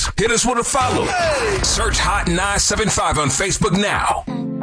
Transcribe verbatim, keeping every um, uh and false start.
Hit us with a follow. Hey. Search Hot nine seven five on Facebook now.